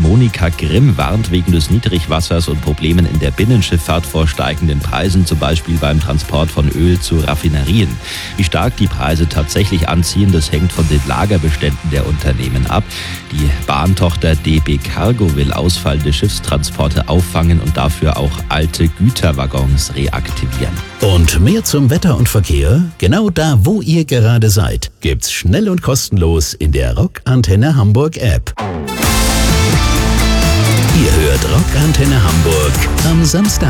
Monika Grimm warnt wegen des Niedrigwassers und Problemen in der Binnenschifffahrt vor steigenden Preisen, zum Beispiel beim Transport von Öl zu Raffinerien. Wie stark die Preise tatsächlich anziehen, das hängt von den Lagerbeständen der Unternehmen ab. Die Bahntochter DB Cargo will ausfallende Schiffstransporte auffangen und dafür auch alte Güterwaggons reaktivieren. Und mehr zum Wetter und Verkehr? Genau da, wo ihr gerade seid, gibt's schnell und kostenlos in der Rock Antenne Hamburg App. Ihr hört Rock Antenne Hamburg am Samstag.